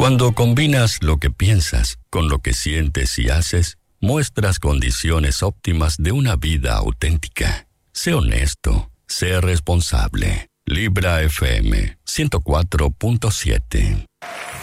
Cuando combinas lo que piensas con lo que sientes y haces, muestras condiciones óptimas de una vida auténtica. Sé honesto, sé responsable. Libra FM 104.7.